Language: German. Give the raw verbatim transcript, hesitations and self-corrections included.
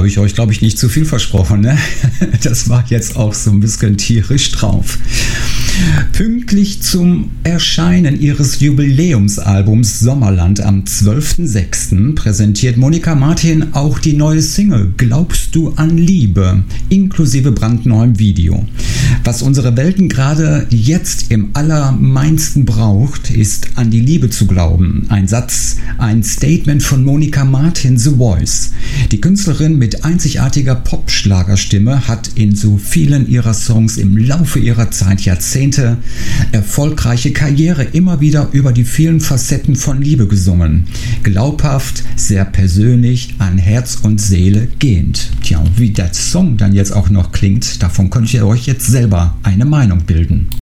habe ich euch, glaube ich, nicht zu viel versprochen, ne? Das war jetzt auch so ein bisschen tierisch drauf. Pünktlich zum Erscheinen ihres Jubiläumsalbums Sommerland am zwölften sechsten präsentiert Monika Martin auch die neue Single Glaubst du an Liebe, inklusive brandneuem Video. Was unsere Welten gerade jetzt im Allermeinsten braucht, ist an die Liebe zu glauben. Ein Satz, ein Statement von Monika Martin, The Voice. Die Künstlerin mit einzigartiger Pop-Schlagerstimme hat in so vielen ihrer Songs im Laufe ihrer Zeit Jahrzehnte erfolgreiche Karriere immer wieder über die vielen Facetten von Liebe gesungen. Glaubhaft, sehr persönlich, an Herz und Seele gehend. Tja, und wie der Song dann jetzt auch noch klingt, davon könnt ihr euch jetzt selber eine Meinung bilden.